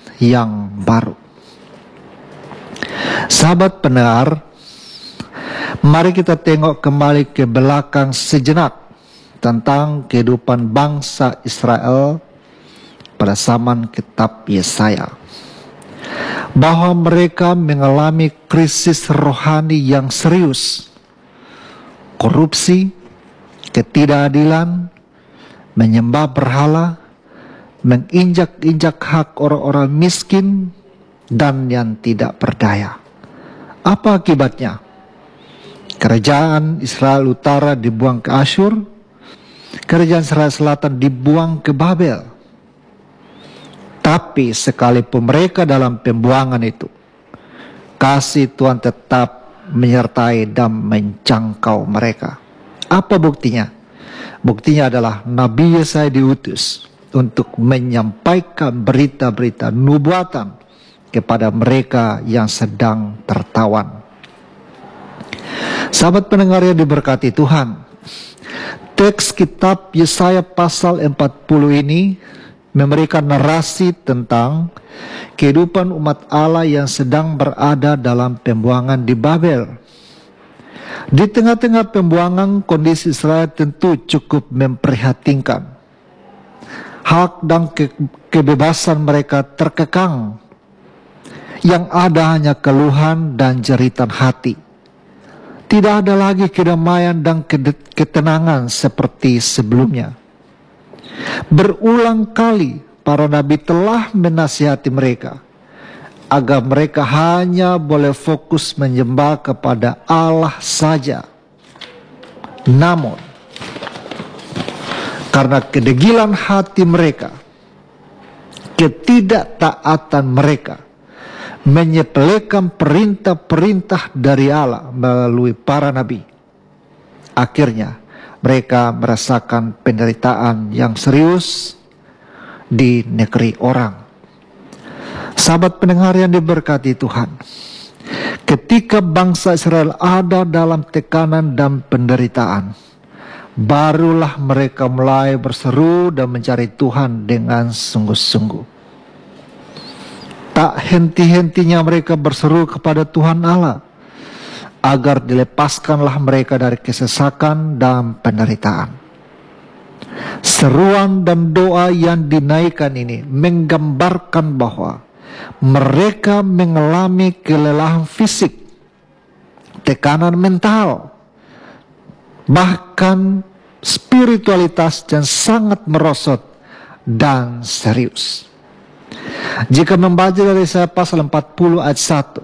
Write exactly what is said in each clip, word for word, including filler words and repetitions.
yang baru. Sahabat pendengar, mari kita tengok kembali ke belakang sejenak tentang kehidupan bangsa Israel pada zaman kitab Yesaya, bahwa mereka mengalami krisis rohani yang serius, korupsi, ketidakadilan, menyembah berhala, menginjak-injak hak orang-orang miskin dan yang tidak berdaya. Apa akibatnya? Kerajaan Israel Utara dibuang ke Asyur, kerajaan Israel Selatan dibuang ke Babel. Tapi sekalipun mereka dalam pembuangan itu, kasih Tuhan tetap menyertai dan menjangkau mereka. Apa buktinya? Buktinya adalah Nabi Yesaya diutus untuk menyampaikan berita-berita nubuatan kepada mereka yang sedang tertawan. Sahabat pendengar yang diberkati Tuhan, teks kitab Yesaya pasal empat puluh ini memberikan narasi tentang kehidupan umat Allah yang sedang berada dalam pembuangan di Babel. Di tengah-tengah pembuangan, kondisi Israel tentu cukup memprihatinkan. Hak dan ke kebebasan mereka terkekang. Yang ada hanya keluhan dan jeritan hati. Tidak ada lagi kedamaian dan ketenangan seperti sebelumnya. Berulang kali para nabi telah menasihati mereka agar mereka hanya boleh fokus menyembah kepada Allah saja. Namun, karena kedegilan hati mereka, ketidaktaatan mereka, menyepelekan perintah-perintah dari Allah melalui para nabi, akhirnya mereka merasakan penderitaan yang serius di negeri orang. Sahabat pendengar yang diberkati Tuhan, ketika bangsa Israel ada dalam tekanan dan penderitaan, barulah mereka mulai berseru dan mencari Tuhan dengan sungguh-sungguh. Tak henti-hentinya mereka berseru kepada Tuhan Allah agar dilepaskanlah mereka dari kesesakan dan penderitaan. Seruan dan doa yang dinaikkan ini menggambarkan bahwa mereka mengalami kelelahan fisik, tekanan mental, bahkan spiritualitas yang sangat merosot dan serius. Jika membaca dari Yesaya pasal empat puluh ayat satu,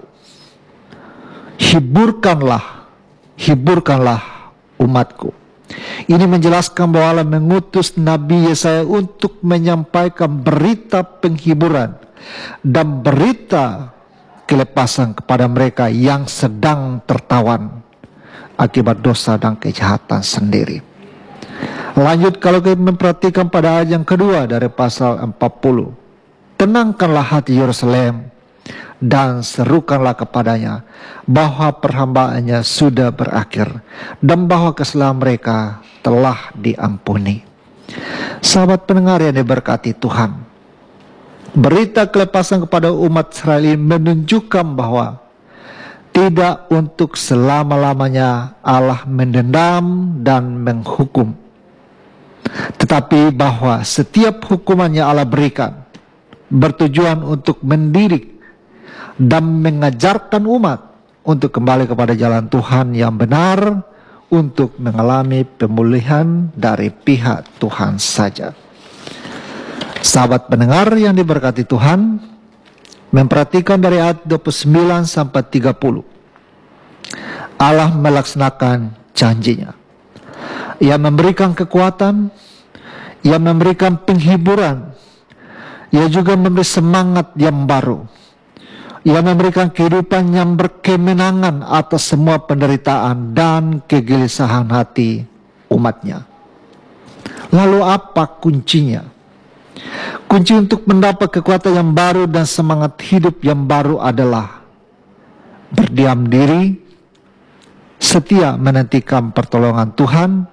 hiburkanlah, hiburkanlah umatku. Ini menjelaskan bahwa Allah mengutus Nabi Yesaya untuk menyampaikan berita penghiburan dan berita kelepasan kepada mereka yang sedang tertawan akibat dosa dan kejahatan sendiri. Lanjut, kalau kita memperhatikan pada ayat yang kedua dari pasal empat puluh. Tenangkanlah hati Yerusalem dan serukanlah kepadanya bahwa perhambaannya sudah berakhir dan bahwa kesalahan mereka telah diampuni. Sahabat pendengar yang diberkati Tuhan, berita kelepasan kepada umat Israel menunjukkan bahwa tidak untuk selama-lamanya Allah mendendam dan menghukum, tetapi bahwa setiap hukuman yang Allah berikan bertujuan untuk mendidik dan mengajarkan umat untuk kembali kepada jalan Tuhan yang benar, untuk mengalami pemulihan dari pihak Tuhan saja. Sahabat pendengar yang diberkati Tuhan, memperhatikan dari ayat dua puluh sembilan sampai tiga puluh. Allah melaksanakan janjinya. Ia memberikan kekuatan, Ia memberikan penghiburan, Ia juga memberi semangat yang baru. Ia memberikan kehidupan yang berkemenangan atas semua penderitaan dan kegelisahan hati umatnya. Lalu apa kuncinya? Kunci untuk mendapat kekuatan yang baru dan semangat hidup yang baru adalah berdiam diri, setia menantikan pertolongan Tuhan,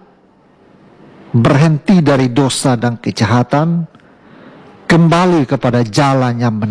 berhenti dari dosa dan kejahatan, kembali kepada jalan yang benar.